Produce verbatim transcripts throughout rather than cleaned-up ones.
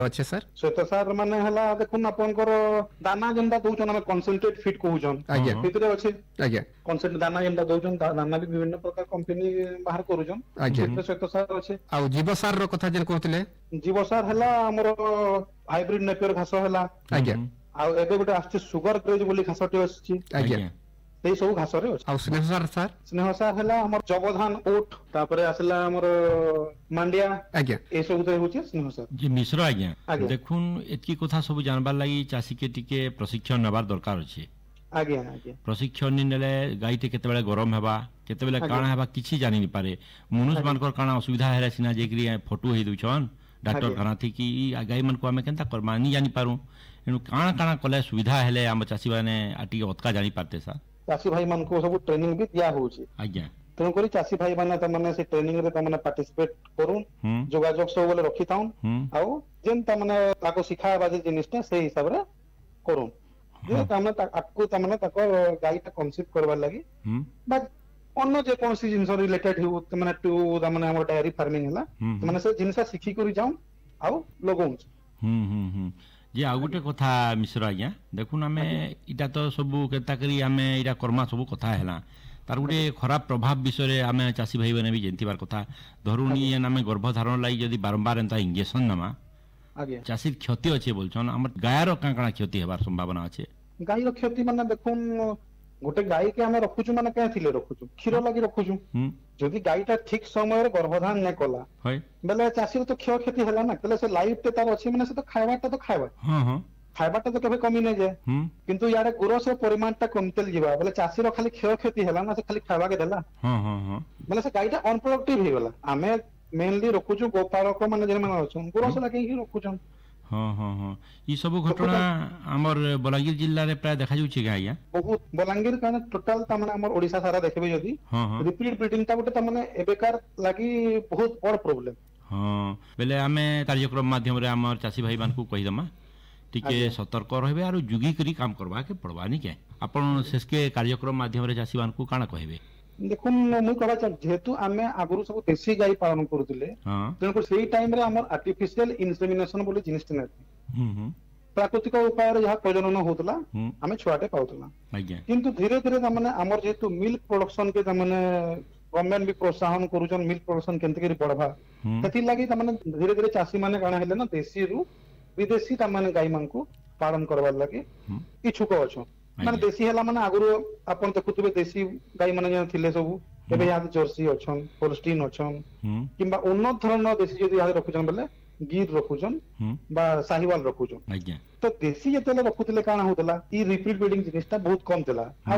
अच्छे सर श्वेत सार माने हला देखुन आपनकर दाना जेंदा दउछन हम कंसंट्रेट फीड कहउछन आज्ञा भितरे अछि आज्ञा कंसंट्रेट दाना जेंदा दउछन दाना भी विभिन्न प्रकार कंपनी बाहर करूछन आज्ञा भितरे श्वेत सार अछि आ जीव सार रो कथा जेन कहतले जीव सार हला हमर हाइब्रिड नेपियर घास हला आज्ञा आ एबे गुटे आछि सुगर ग्रेज बोली घासटे अछि आज्ञा सेई सब घास रे अछि आ स्नेह सार सर स्नेह सार हला हमर जबधान ओट तापरे आसला हमर मांडिया आज्ञा ए सब तो होछि स्नेह सार जी मिश्र आज्ञा आज्ञा। देखुन एतकी कथा सब जानबार लागि चासी के टिके प्रशिक्षण नेबार दरकार अछि आज्ञा आज्ञा प्रशिक्षण नि नेले गाईटे केतेबेले गरम हेबा केतेबेले काଣା हेबा किछि जानि नि पारे मनुष्य मानकर काଣା असुविधा हेले सिना जेकरी फोटो हे दुछन डॉक्टर खाना थी कि ई गाई मन को हमें केनता करबा नि जानि पारू एनु काଣା काଣା कले सुविधा हेले हम चासी माने आटी ओतका जानि पारते सा चासी भाई मन को सब ट्रेनिंग भी दिया होछि आज्ञा तेणु करी चासी भाई माने त माने से ट्रेनिंग रे त माने पार्टिसिपेट करूं हम्म जोगाजोग सब बोले रखी ताऊं हम्म आउ जेन त माने ताको सिखा बाजे जिनिसटा से हिसाब रे करूं जे त माने ताको त माने ताको गाईटा कन्सेप्ट करबा लागि हम्म बा अन्य जे कोनसी जिंस रिलेटेड हो त माने टू त माने हमर डेयरी फार्मिंग हला त माने से जिनिस सिखी करी जाऊं आउ लगौं हम्म हम्म हम्म जे आ गोटे कथा मिश्र आज्ञा देखुन आमे इटा तो सबु केता करी आमे इटा कर्मा सबु कथा हैला तार गोटे खराब प्रभाव विषय रे आमे चासी भाई बने भी जंतिबार कथा धरुनी एन आमे गर्भधारण लागि जदी बारंबार एंता इंजेक्शन नमा आगे चासी क्षति अछि बोलछन हमर गायर का काना क्षति हेबार संभावना अछि गाई रो क्षति माने देखुन गोटे गाई के हमें रखुछु माने क्या थिले रखुछु क्षीर लागि रखुछु हम्म जदि गाईटा ठीक समय रे गर्भधान नै कला होय बेले चासी तो क्षय क्षति हला ना तले से लाइफ ते तार अछि माने से तो खाइबाटा तो खाइबा हां हां खाइबाटा तो केबे कमी नै जाय हम्म किंतु यारे गुरस रो परिमाणटा कमतेल जिबा बेले चासी रो खाली क्षय क्षति हला ना से खाली खाइबा के देला हां हां हां बेले से गाईटा अनप्रोडक्टिव हे गला आमे मेनली रखुछु गोपालक माने जे माने अछि गुरस लागि ही रखुछु हां हां हां ई सब घटना हमर बलांगीर जिल्ला रे प्राय देखा जाउछि ga आज्ञा बहुत बलांगीर काने टोटल त माने हमर ओडिसा सारा देखबे जदी हां हां रिपीट ब्रीडिंग ता गोटे त माने एबेकार लागि बहुत बड़ प्रॉब्लम हां बेले आमे कार्यक्रम माध्यम रे हमर चासी भाई मान को कहि दमा टिके सतर्क रहबे आरो जुगी करी काम करबा के पड़बा नि के आपण शेष के कार्यक्रम माध्यम रे चासी मान को काना कहबे देखुन मु कहबा चाह जेहेतु आमे आगुरु सब देसी गाई पालन करूतिले हां तेणु कर सेही टाइम रे हमर आर्टिफिशियल इंसेमिनेशन बोली जिनिस नै हम्म हम्म प्राकृतिक उपाय रे जहा प्रजनन होतला हम्म आमे छुआटे पाउतला आज्ञा किंतु धीरे धीरे त माने हमर जेहेतु मिल्क प्रोडक्शन के त माने गवर्नमेंट भी प्रोत्साहन करूछन मिल्क प्रोडक्शन केनते करी बढ़बा हम्म तथि लागि त माने धीरे धीरे चासी माने काना हेले ना देसी रु विदेशी त माने गाई मान को पालन करबा लागि इच्छुक अछन माने देसी हला माने आगुरु आपण देखुतबे देसी गाई माने जे थिले सब एबे याद जर्सी अछन होल्स्टीन अछन हम्म किंबा उन्नत धरण देसी जदी याद रखुछन बेले गिर रखुछन हम्म बा साहिवाल रखुछन आज्ञा तो देसी जेतेले रखुतले काना होतला ई रिपीट ब्रीडिंग जिनिसटा बहुत कम थिला आ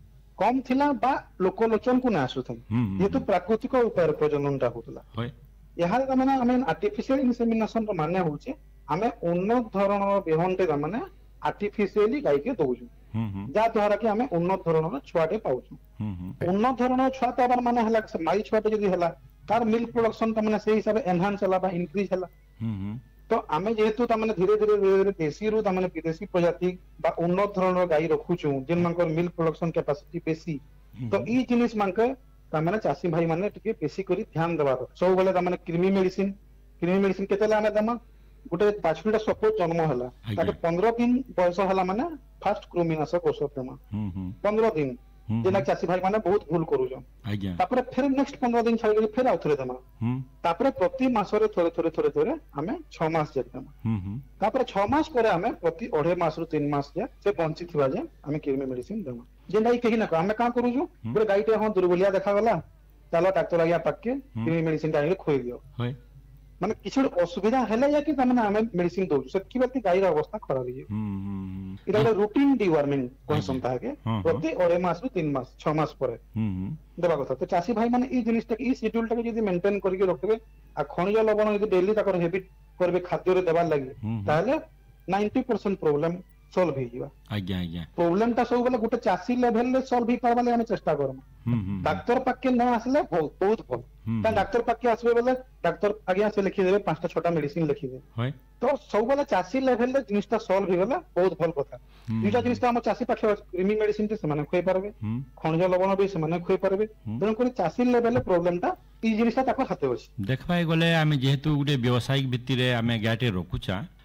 कम थिला बा लोकलोचन को ना आसुथन हम्म जेतु प्राकृतिक उपाय प्रजननटा होतला होय यहाँ त माने आमे आर्टिफिशियल इंसेमिनेशन रो माने होचे आमे उन्नत धरण बेहनटे माने आर्टिफिशियली गाई के दउछु हम्म हम्म जा द्वारा कि आमे उन्नत धरण छुआटे पाउछु हम्म हम्म उन्नत धरण छुआ त बार माने हला माई छुआटे जदी हला तार मिल्क प्रोडक्शन त माने सेही हिसाब एनहांस हला बा इंक्रीज हला हम्म हम्म तो आमे जेहेतु त माने धीरे धीरे धीरे धीरे देसी रु त माने विदेशी प्रजाति बा उन्नत धरण गाई रखुछु जेन मानकर मिल्क प्रोडक्शन कैपेसिटी बेसी तो ई जिनिस मानके त माने चासी भाई माने टिके बेसी करी ध्यान देबा सब बेले त माने कृमि मेडिसिन कृमि मेडिसिन केतेला आमे दमा गोटे पाछुटा सपोज जन्म हला ताके पंद्रह दिन बयस हला माने फर्स्ट कृमिनाशक औषध देमा हम्म हम्म पंद्रह दिन जेना चासी भाई माने बहुत भूल करूछन आज्ञा तापरे फिर नेक्स्ट पंद्रह दिन छाड़ी के फिर आउथरे देमा हम्म तापरे प्रति मासरे थोड़े थोड़े थोड़े थोड़े आमे छह मास जेक देमा हम्म हम्म तापरे छह मास परे आमे प्रति अढ़े मास रु तीन मास जे से बंची थिबा जे आमे कृमि मेडिसिन देमा जे नाही कहि ना आमे का करूछु बरे गाईटे हम दुर्बलिया देखा गला चलो डॉक्टर आगे पाके कृमि मेडिसिन टा खोई दियो होय माने किछु असुविधा हेले या कि तमने आमे मेडिसिन दउ सेकी बाती गाई रा अवस्था खराब हिय हम्म हम्म इटा ଗୋଟେ रूटीन डिवर्मिंग कोनसम ताके हाँ, प्रति अढ़े मास रु तीन मास छह मास परे हम्म हम्म देबा କଥା तो चासी भाई माने ई जिनिस टा ई शेड्यूल टा जदी मेंटेन करके रखबे आ खनिज लवण जदी डेली ताकर हैबिट करबे खाद्य रे देबा लागि ताले नब्बे परसेंट प्रॉब्लम सॉल्व हो जिबा आज्ञा आज्ञा प्रॉब्लम टा सब बेले गोटे चासी लेवल रे सॉल्व ही करबा ले हम चेष्टा करम हम्म हम्म डाक्टर पाके न आसले बहुत बहुत भल ता डाक्टर पाके आसबे बेले डाक्टर आगे से लिखि देबे पांचटा छोटा मेडिसिन लिखि दे होय तो सब बेले चासी लेवल रे जिनिसटा सॉल्व हो गला बहुत भल कथा दुटा जिनिसटा हम चासी पाखे क्रिमी मेडिसिन ते समान खोई पारबे खनिज लवण भी समान खोई पारबे तेन कोन चासी लेवल रे प्रॉब्लम टा ଇ ଜିନିଷଟା ତାକୁ ହାତେ ଅଛି। देखबाय गले आमे जेहेतु गुटे व्यावसायिक भित्ति रे आमे गायटे रखुचा